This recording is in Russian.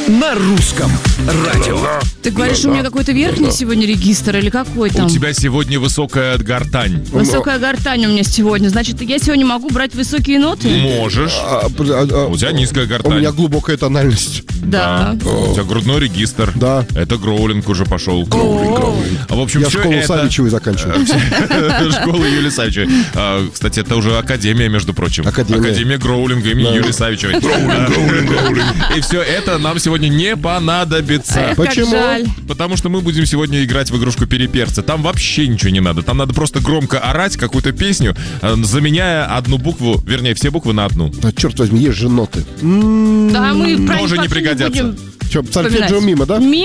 на русском радио. Ты говоришь, у меня какой-то верхний сегодня регистр или какой там? У тебя сегодня высокая гортань. Высокая гортань у меня сегодня. Значит, я сегодня могу брать высокие ноты? Можешь. У тебя низкая У гортань. меня глубокая тональность. Да. У тебя грудной регистр. Да. Это гроулинг уже пошел. В общем, Я все школу это... Савичевой заканчиваю. Школа Юлии Савичевой. Кстати, это уже академия, между прочим. Академия гроулинга имени Юлии Савичевой. И все это нам сегодня не понадобится. Почему? Как жаль. Потому что мы будем сегодня играть в игрушку «Переперцы». Там вообще ничего не надо. Там надо просто громко орать какую-то песню, заменяя одну букву, вернее, все буквы на одну. А, черт возьми, есть же ноты. Да, мы про них Тоже не вообще пригодятся. будем Че, сольфеджио вспоминать. мимо, да?